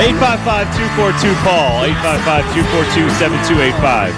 855-242-PAUL, 855-242-7285.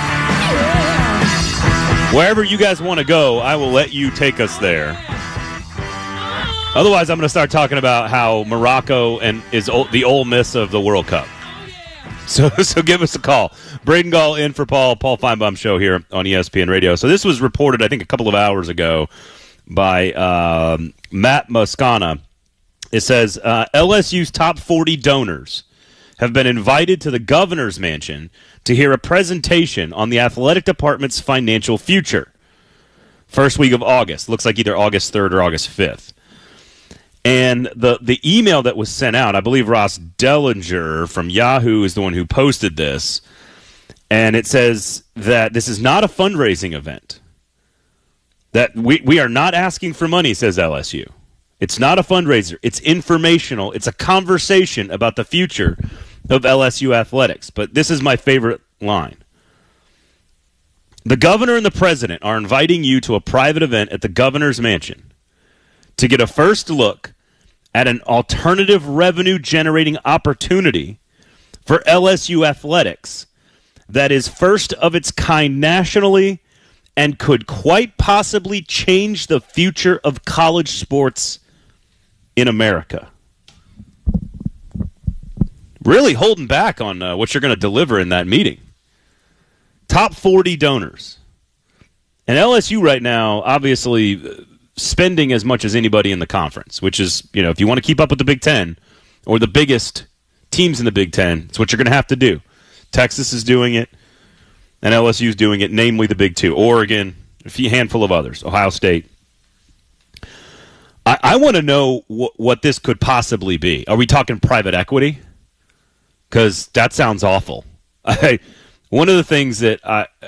Wherever you guys want to go, I will let you take us there. Otherwise, I'm going to start talking about how Morocco is the Ole Miss of the World Cup. So give us a call. Braden Gall in for Paul Feinbaum Show here on ESPN Radio. So this was reported, I think, a couple of hours ago by Matt Moscana. It says LSU's top 40 donors have been invited to the governor's mansion to hear a presentation on the athletic department's financial future. First week of August. Looks like either August 3rd or August 5th. And the email that was sent out, I believe Ross Dellinger from Yahoo is the one who posted this, and it says that this is not a fundraising event. That we are not asking for money, says LSU. It's not a fundraiser. It's informational. It's a conversation about the future of LSU athletics. But this is my favorite line. The governor and the president are inviting you to a private event at the governor's mansion to get a first look at an alternative revenue-generating opportunity for LSU athletics that is first of its kind nationally and could quite possibly change the future of college sports in America. Really holding back on what you're going to deliver in that meeting. Top 40 donors. And LSU right now, obviously, spending as much as anybody in the conference, which is, if you want to keep up with the Big Ten or the biggest teams in the Big Ten, it's what you're going to have to do. Texas is doing it, and LSU is doing it, namely the Big Two. Oregon, a handful of others, Ohio State. I want to know what this could possibly be. Are we talking private equity? Because that sounds awful. One of the things that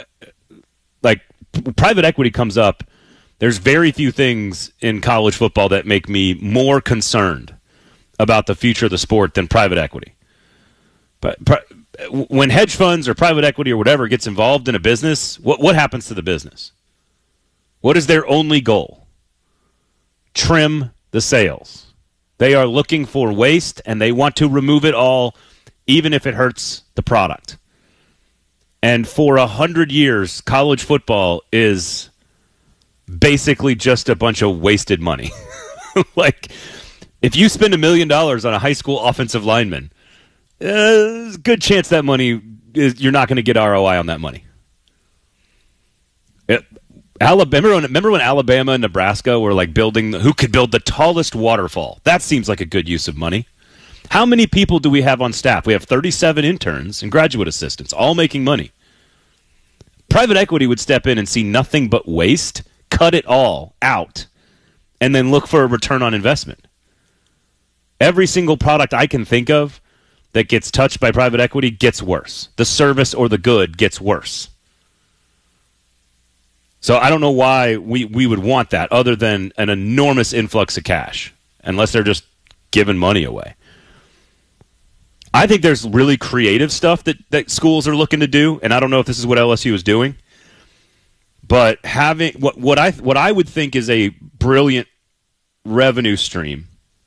private equity comes up, there's very few things in college football that make me more concerned about the future of the sport than private equity. But when hedge funds or private equity or whatever gets involved in a business, what happens to the business? What is their only goal? Trim the sales. They are looking for waste, and they want to remove it all, even if it hurts the product. And for 100 years, college football is basically just a bunch of wasted money. If you spend $1 million on a high school offensive lineman, there's a good chance that money you're not going to get ROI on that money. Remember when Alabama and Nebraska were building who could build the tallest waterfall? That seems like a good use of money. How many people do we have on staff? We have 37 interns and graduate assistants, all making money. Private equity would step in and see nothing but waste, cut it all out, and then look for a return on investment. Every single product I can think of that gets touched by private equity gets worse. The service or the good gets worse. So I don't know why we would want that other than an enormous influx of cash, unless they're just giving money away. I think there's really creative stuff that schools are looking to do, and I don't know if this is what LSU is doing. But having what I would think is a brilliant revenue stream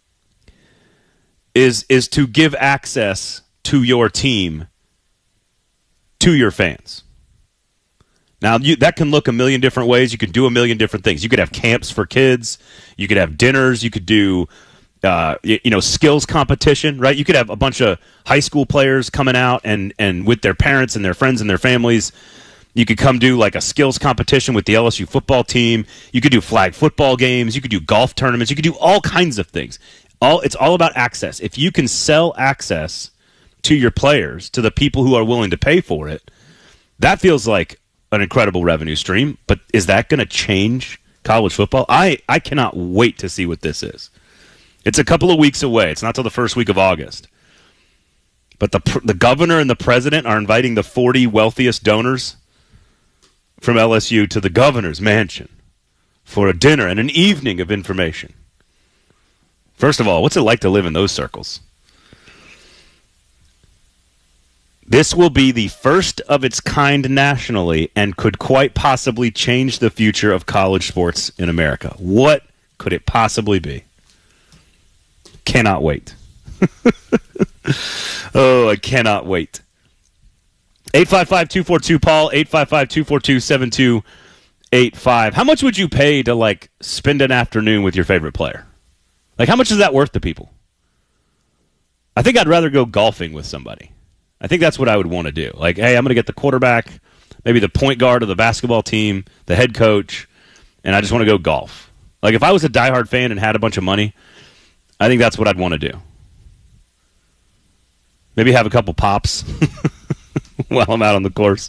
is to give access to your team to your fans. Now, that can look a million different ways. You can do a million different things. You could have camps for kids. You could have dinners. You could do, skills competition, right? You could have a bunch of high school players coming out and with their parents and their friends and their families. You could come do a skills competition with the LSU football team. You could do flag football games. You could do golf tournaments. You could do all kinds of things. It's all about access. If you can sell access to your players, to the people who are willing to pay for it, that feels like an incredible revenue stream. But is that going to change college football? I cannot wait to see what this is. It's a couple of weeks away. It's not till the first week of August. But the governor and the president are inviting the 40 wealthiest donors from LSU to the governor's mansion for a dinner and an evening of information. First of all, what's it like to live in those circles? This will be the first of its kind nationally and could quite possibly change the future of college sports in America. What could it possibly be? Cannot wait. Oh, I cannot wait. 855-242-PAUL, 855-242-7285. How much would you pay to, like, spend an afternoon with your favorite player? Like, how much is that worth to people? I think I'd rather go golfing with somebody. I think that's what I would want to do. Like, hey, I'm going to get the quarterback, maybe the point guard of the basketball team, the head coach, and I just want to go golf. Like, if I was a diehard fan and had a bunch of money, I think that's what I'd want to do. Maybe have a couple pops while I'm out on the course.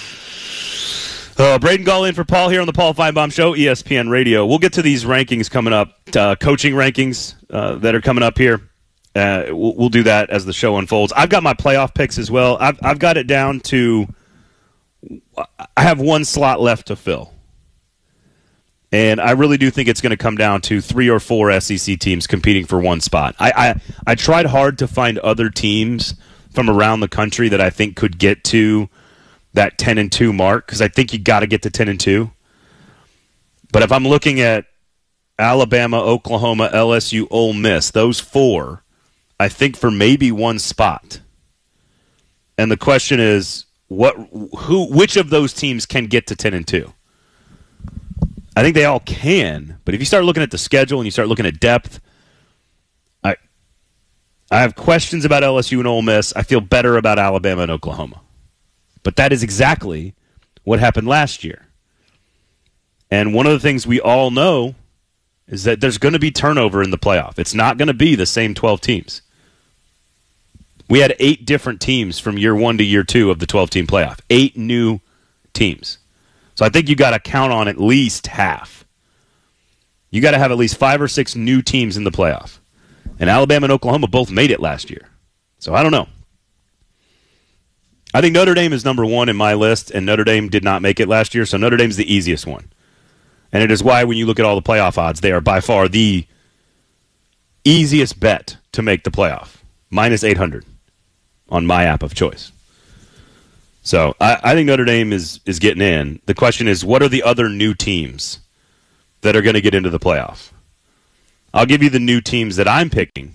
Braden Gall in for Paul here on the Paul Feinbaum Show, ESPN Radio. We'll get to these rankings coming up, coaching rankings that are coming up here. We'll do that as the show unfolds. I've got my playoff picks as well. I've got it down to I have one slot left to fill. And I really do think it's going to come down to 3 or 4 SEC teams competing for one spot. I tried hard to find other teams from around the country that I think could get to that 10-2 mark, because I think you got to get to 10-2. But if I'm looking at Alabama, Oklahoma, LSU, Ole Miss, those 4, I think for maybe one spot. And the question is, which of those teams can get to 10-2? I think they all can, but if you start looking at the schedule and you start looking at depth, I have questions about LSU and Ole Miss. I feel better about Alabama and Oklahoma. But that is exactly what happened last year. And one of the things we all know is that there's going to be turnover in the playoff. It's not going to be the same 12 teams. We had 8 different teams from year 1 to year 2 of the 12-team playoff. 8 new teams. So I think you got to count on at least half. You got to have at least 5 or 6 new teams in the playoff. And Alabama and Oklahoma both made it last year. So I don't know. I think Notre Dame is number 1 in my list, and Notre Dame did not make it last year, so Notre Dame's the easiest one. And it is why when you look at all the playoff odds, they are by far the easiest bet to make the playoff. Minus 800 on my app of choice. So I think Notre Dame is getting in. The question is, what are the other new teams that are going to get into the playoff? I'll give you the new teams that I'm picking.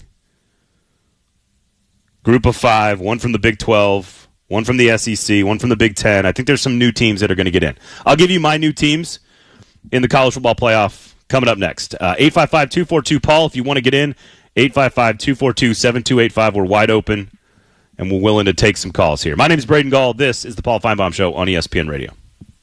Group of 5, one from the Big 12, one from the SEC, one from the Big 10. I think there's some new teams that are going to get in. I'll give you my new teams in the college football playoff coming up next. 855-242-PAUL if you want to get in. 855-242-7285. We're wide open. And we're willing to take some calls here. My name is Braden Gall. This is the Paul Feinbaum Show on ESPN Radio.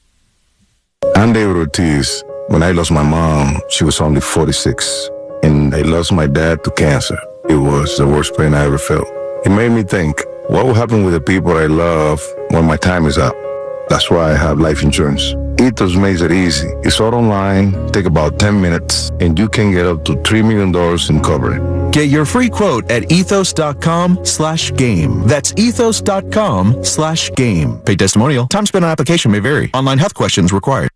I'm David Ortiz. When I lost my mom, she was only 46. And I lost my dad to cancer. It was the worst pain I ever felt. It made me think, what will happen with the people I love when my time is up? That's why I have life insurance. Ethos makes it easy. It's all online, take about 10 minutes, and you can get up to $3 million in coverage. Get your free quote at ethos.com/game. That's ethos.com/game. Paid testimonial. Time spent on application may vary. Online health questions required.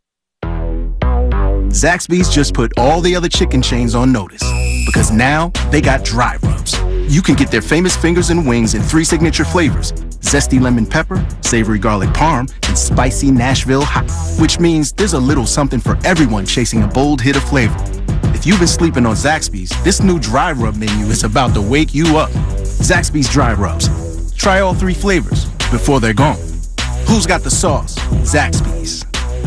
Zaxby's just put all the other chicken chains on notice because now they got dry rubs. You can get their famous fingers and wings in 3 signature flavors: zesty lemon pepper, savory garlic parm, and spicy Nashville hot, which means there's a little something for everyone chasing a bold hit of flavor. If you've been sleeping on Zaxby's, this new dry rub menu is about to wake you up. Zaxby's Dry Rubs. Try all 3 flavors before they're gone. Who's got the sauce? Zaxby's.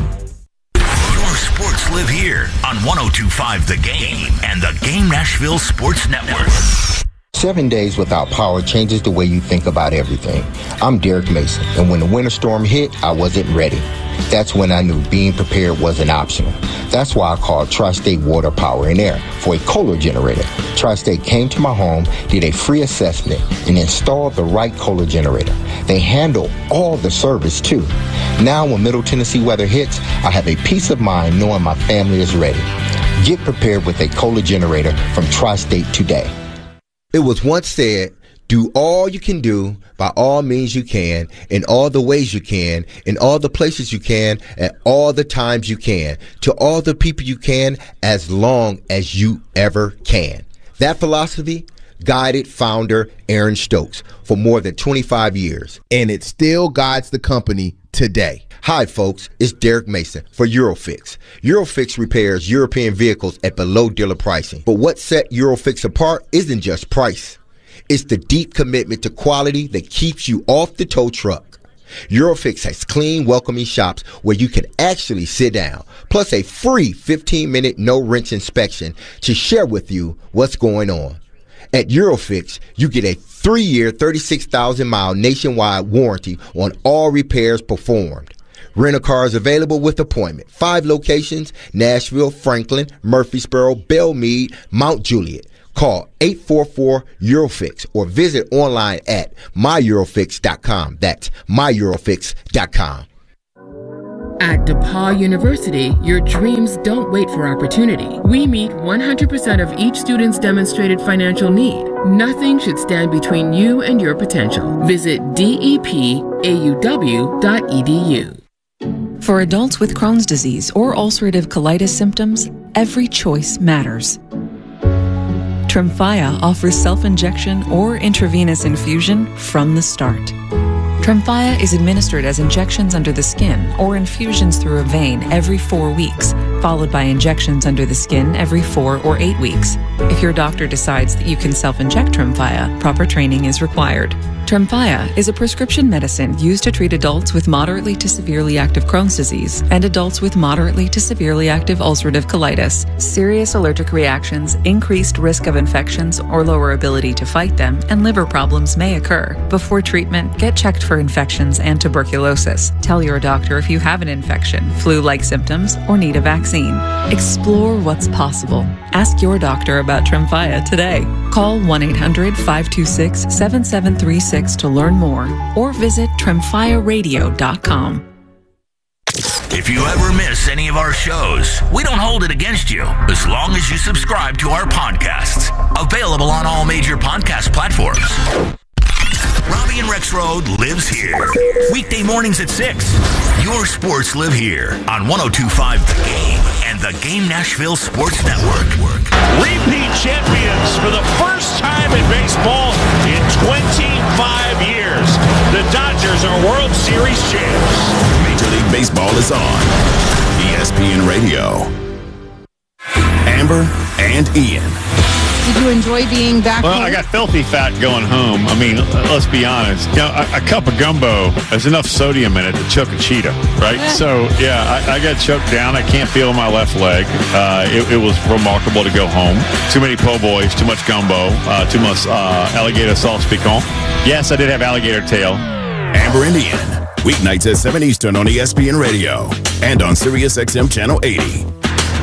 Your sports live here on 102.5 The Game and the Game Nashville Sports Network. 7 days without power changes the way you think about everything. I'm Derek Mason, and when the winter storm hit, I wasn't ready. That's when I knew being prepared wasn't optional. That's why I called Tri-State Water, Power, and Air for a Kohler generator. Tri-State came to my home, did a free assessment, and installed the right Kohler generator. They handle all the service, too. Now, when Middle Tennessee weather hits, I have a peace of mind knowing my family is ready. Get prepared with a Kohler generator from Tri-State today. It was once said, do all you can do by all means you can, in all the ways you can, in all the places you can, at all the times you can, to all the people you can, as long as you ever can. That philosophy guided founder Aaron Stokes for more than 25 years. And it still guides the company today. Hi, folks. It's Derek Mason for Eurofix. Eurofix repairs European vehicles at below dealer pricing. But what set Eurofix apart isn't just price. It's the deep commitment to quality that keeps you off the tow truck. Eurofix has clean, welcoming shops where you can actually sit down, plus a free 15-minute no-wrench inspection to share with you what's going on. At Eurofix, you get a 3-year, 36,000-mile nationwide warranty on all repairs performed. Rental cars available with appointment. 5 locations: Nashville, Franklin, Murfreesboro, Belmead, Mount Juliet. Call 844-EUROFIX or visit online at myEurofix.com. That's myEurofix.com. At DePaul University, your dreams don't wait for opportunity. We meet 100% of each student's demonstrated financial need. Nothing should stand between you and your potential. Visit depauw.edu. For adults with Crohn's disease or ulcerative colitis symptoms, every choice matters. Tremfya offers self-injection or intravenous infusion from the start. Tremfya is administered as injections under the skin or infusions through a vein every 4 weeks, followed by injections under the skin every 4 or 8 weeks. If your doctor decides that you can self-inject Tremfya, proper training is required. Tremfya is a prescription medicine used to treat adults with moderately to severely active Crohn's disease and adults with moderately to severely active ulcerative colitis. Serious allergic reactions, increased risk of infections or lower ability to fight them, and liver problems may occur. Before treatment, get checked for infections and tuberculosis. Tell your doctor if you have an infection, flu-like symptoms, or need a vaccine. Explore what's possible. Ask your doctor about Tremfya today. Call 1-800-526-7736 to learn more, or visit tremfyaradio.com. If you ever miss any of our shows, we don't hold it against you as long as you subscribe to our podcasts. Available on all major podcast platforms. Robbie and Rexroad lives here. Weekday mornings at 6. Your sports live here on 102.5 The Game and the Game Nashville Sports Network. Repeat champions for the first time in baseball in 25 years. The Dodgers are World Series champs. Major League Baseball is on ESPN Radio. Amber and Ian. Did you enjoy being back Well, home? I got filthy fat going home. I mean, let's be honest. You know, a cup of gumbo, there's enough sodium in it to choke a cheetah, right? So, yeah, I got choked down. I can't feel my left leg. It was remarkable to go home. Too many po' boys, too much gumbo, too much alligator sauce piquant. Yes, I did have alligator tail. Amber and Ian. Weeknights at 7 Eastern on ESPN Radio and on Sirius XM Channel 80.